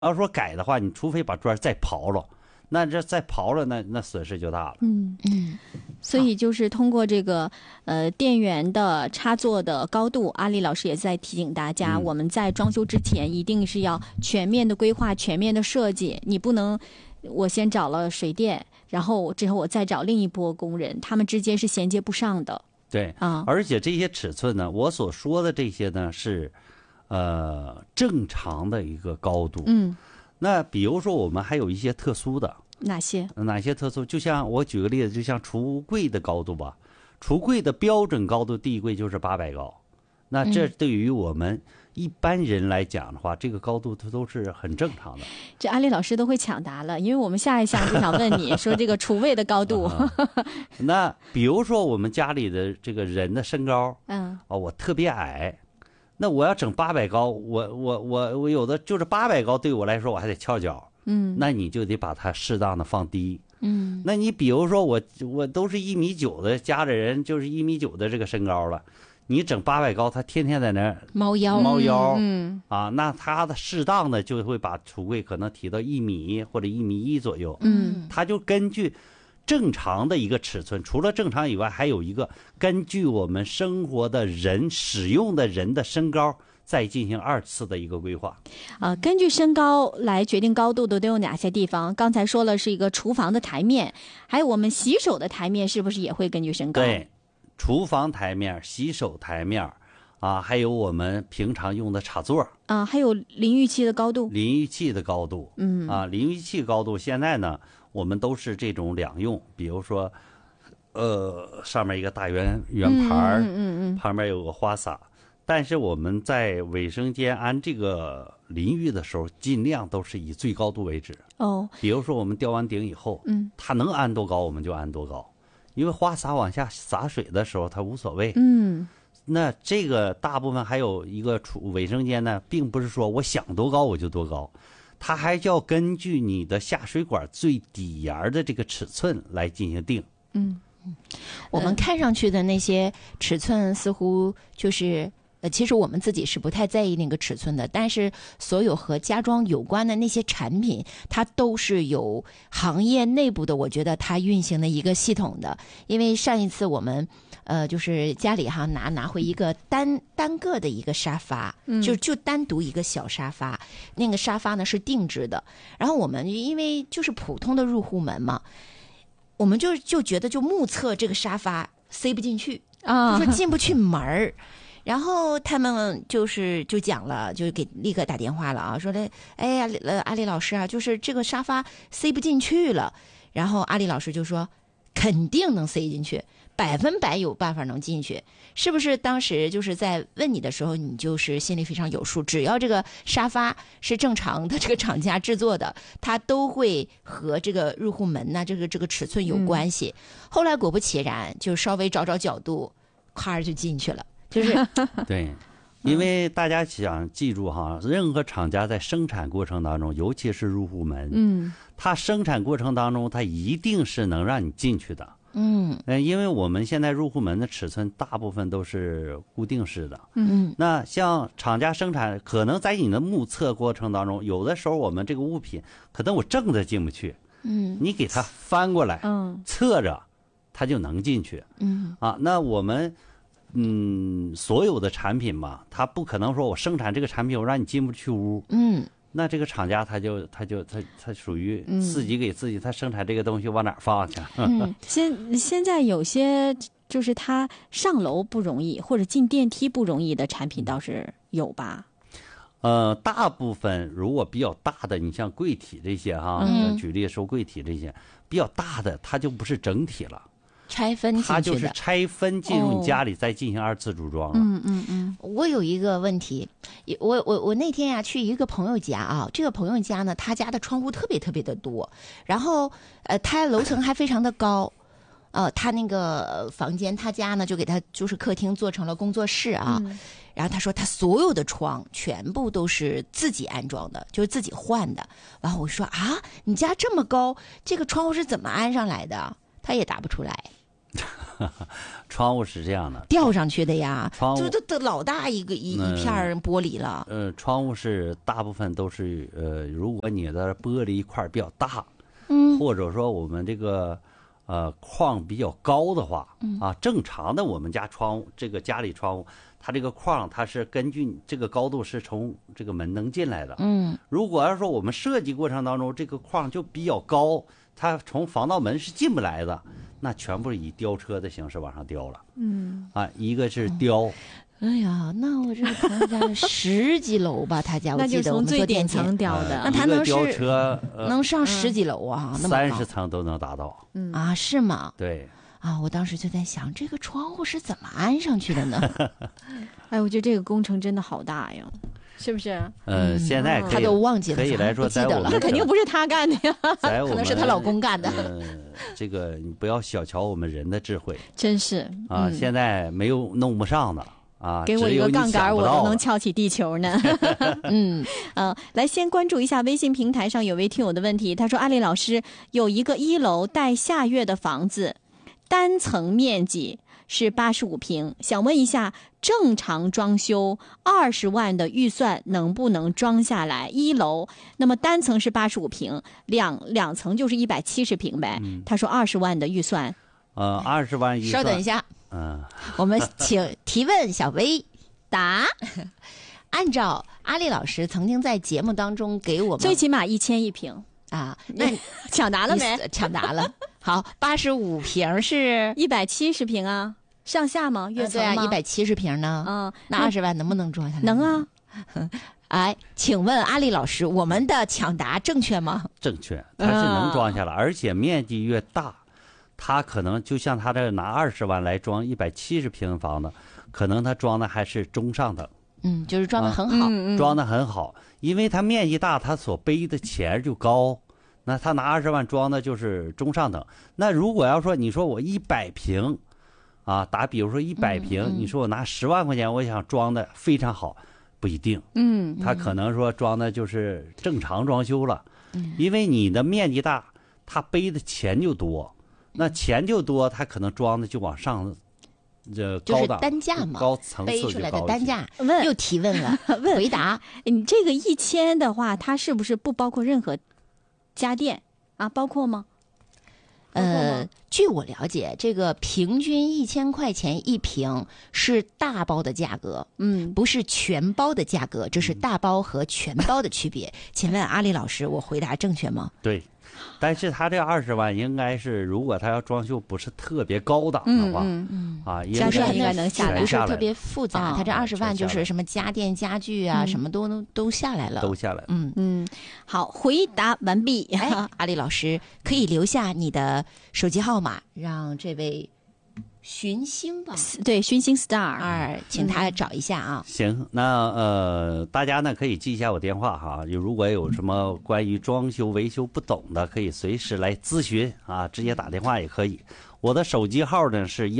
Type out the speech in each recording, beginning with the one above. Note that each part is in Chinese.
要说改的话，你除非把砖再刨了，那这再刨了，那损失就大了。 所以就是通过这个电源的插座的高度，阿丽老师也在提醒大家，我们在装修之前一定是要全面的规划、全面的设计。你不能我先找了水电，然后之后我再找另一波工人，他们之间是衔接不上的。 对啊，而且这些尺寸呢，我所说的这些呢是正常的一个高度。那比如说我们还有一些特殊的。哪些特殊？就像我举个例子，就像橱柜的高度吧，橱柜的标准高度地柜就是800高，那这对于我们一般人来讲的话，这个高度它都是很正常的。 这阿丽老师都会抢答了，因为我们下一项就想问你说这个厨卫的高度。 那比如说我们家里的这个人的身高，我特别矮，那我要整800高，我有的就是800高，对我来说我还得翘脚。那你就得把它适当的放低。那你比如说我都是1.9米的，家里人就是1.9米的这个身高了，你整800高，他天天在那猫腰， 那他的适当的就会把橱柜可能提到1米或者1.1米左右。他就根据正常的一个尺寸，除了正常以外，还有一个根据我们生活的人使用的人的身高。再进行2次的一个规划。 根据身高来决定高度的都有哪些地方？刚才说了是一个厨房的台面，还有我们洗手的台面，是不是也会根据身高？ 对，厨房台面、洗手台面还有我们平常用的插座还有淋浴器的高度。 淋浴器的高度，淋浴器高度现在呢，我们都是这种两用，比如说，上面一个大圆盘，旁边有个花洒。但是我们在卫生间安这个淋浴的时候，尽量都是以最高度为止。比如说我们吊完顶以后，它能安多高我们就安多高，因为花洒往下洒水的时候它无所谓。那这个大部分还有一个卫生间呢，并不是说我想多高我就多高，它还是要根据你的下水管最底沿的这个尺寸来进行定。 我们看上去的那些尺寸似乎就是其实我们自己是不太在意那个尺寸的，但是所有和家装有关的那些产品，它都是有行业内部的，我觉得它运行的一个系统的。因为上一次我们就是家里拿回一个单个的一个沙发，就单独一个小沙发，那个沙发呢是定制的，然后我们因为就是普通的入户门嘛，我们就觉得就目测这个沙发塞不进去就说进不去门儿。然后他们就讲了，就给立刻打电话了说的，哎呀，阿丽老师啊，就是这个沙发塞不进去了。然后阿丽老师就说，肯定能塞进去，100%有办法能进去。是不是当时就是在问你的时候，你就是心里非常有数，只要这个沙发是正常的这个厂家制作的，它都会和这个入户门这个尺寸有关系。后来果不其然，就稍微找角度，咔就进去了。就是对，因为大家想记住任何厂家在生产过程当中，尤其是入户门，它生产过程当中，它一定是能让你进去的。因为我们现在入户门的尺寸大部分都是固定式的。那像厂家生产，可能在你的目测过程当中，有的时候我们这个物品可能我正着进不去，你给它翻过来，侧着，它就能进去。那我们。所有的产品嘛，它不可能说我生产这个产品我让你进不去屋。那这个厂家他属于自己给自己，他生产这个东西往哪放去？ 现在有些就是他上楼不容易或者进电梯不容易的产品倒是有吧？ 大部分如果比较大的，你像柜体这些举例说柜体这些比较大的，它就不是整体了。 拆分进去的， 它就是拆分进入你家里，再进行2次组装了。 我有一个问题，我那天去一个朋友家这个朋友家呢，他家的窗户特别的多，然后他楼层还非常的高，他那个房间他家呢就给他就是客厅做成了工作室然后他说他所有的窗全部都是自己安装的，就是自己换的。然后我说你家这么高，这个窗户是怎么安上来的？他也答不出来。 窗户是这样的， 吊上去的呀， 窗户这老大一片玻璃了。 窗户是大部分都是如果你的玻璃一块比较大，或者说我们这个框比较高的话，正常的我们家窗户这个家里窗户，它这个框它是根据这个高度是从这个门能进来的。如果要说我们设计过程当中这个框就比较高，它从防盗门是进不来的，那全部以吊车的形式往上吊了。一个是吊。 哎呀，那我这个朋友家10几楼吧，他家我记得我们做电梯，那他能吊车能上10几楼啊？那么 30层都能达到。 啊，是吗？ 对。 我当时就在想，这个窗户是怎么安上去的呢？ 哎，我觉得这个工程真的好大呀。是不是？ 现在他都忘记了， 可以来说，在我们那肯定不是他干的呀， 可能是她老公干的。 这个你不要小瞧我们人的智慧， 真是啊！现在没有弄不上的啊， 给我一个杠杆，我都能撬起地球呢。来先关注一下微信平台上有位听友的问题，他说：“阿丽老师，有一个1楼带下跃的房子，单层面积是85平，想问一下，正常装修20万的预算能不能装下来？1楼，那么单层是85平，两层就是170平呗。他说20万的预算 ，20万预算。 稍等一下，我们请提问小薇答。按照阿丽老师曾经在节目当中给我们最起码1000一平啊，那抢答了没？ 抢答了。好，85平是 170平啊。上下吗？跃层吗 ？170平呢？那20万能不能装下来？ 能啊。 哎，请问阿丽老师，我们的抢答正确吗？ 正确，它是能装下来，而且面积越大，它可能就像他这拿20万来装170平房的，可能他装的还是中上等。 就是装的很好， 装的很好，因为它面积大，它所背的钱就高。那他拿20万装的就是中上等。那如果要说你说我100平。打比如说100平，你说我拿10万块钱，我想装的非常好，不一定。他可能说装的就是正常装修了，因为你的面积大，他背的钱就多，那钱就多，他可能装的就往上， 就是单价嘛， 高层次背出来的单价。 问又提问了，回答你这个1000的话，它是不是不包括任何家电啊？包括吗？ 据我了解，这个平均1000块钱一平是大包的价格，不是全包的价格，这是大包和全包的区别。请问阿丽老师，我回答正确吗？ 对，但是他这20万应该是，如果他要装修不是特别高档的话， 应该能下来， 不是特别复杂。他这20万就是什么家电家具啊，什么都下来了， 都下来了。 好，回答完毕。 阿丽老师可以留下你的手机号码，让这位寻星吧， 对，寻星 Star 请他找一下啊。 行，那大家呢可以记一下我电话哈，如果有什么关于装修维修不懂的，可以随时来咨询啊，直接打电话也可以。我的手机号呢是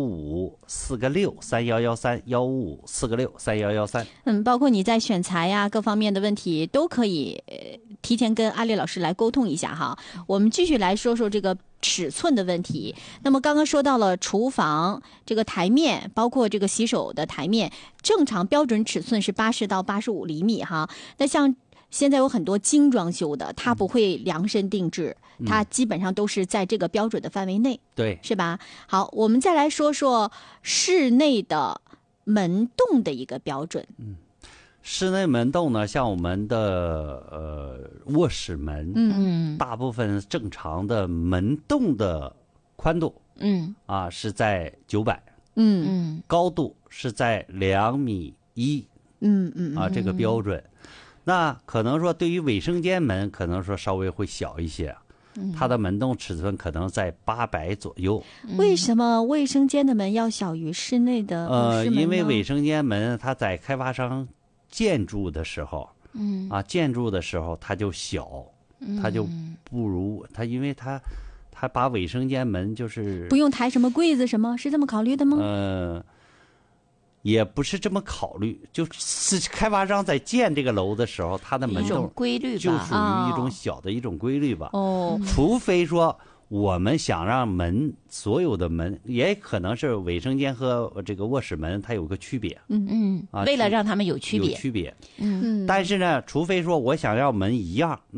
155-4个6-3113，155-4个6-3113。 包括你在选材呀各方面的问题都可以提前跟阿丽老师来沟通一下哈。我们继续来说说这个尺寸的问题。那么刚刚说到了厨房这个台面，包括这个洗手的台面，正常标准尺寸是80到85厘米哈。那像现在有很多精装修的，它不会量身定制，它基本上都是在这个标准的范围内， 对， 是吧？好，我们再来说说室内的门洞的一个标准。 室内门洞呢，像我们的卧室门，大部分正常的门洞的宽度，是在900，高度是在2.1米，这个标准。那可能说对于卫生间门，可能说稍微会小一些，它的门洞尺寸可能在800左右。 为什么卫生间的门要小于室内的室门呢？ 因为卫生间门它在开发商建筑的时候，建筑的时候它就小，它就不如它，因为它把卫生间门就是不用抬什么柜子什么，是这么考虑的吗？ 也不是这么考虑，就是开发商在建这个楼的时候，它的门洞规律就属于一种小的一种规律吧。 哦， 除非说我们想让门所有的门，也可能是卫生间和这个卧室门它有个区别， 为了让他们有区别， 但是呢，除非说我想要门一样。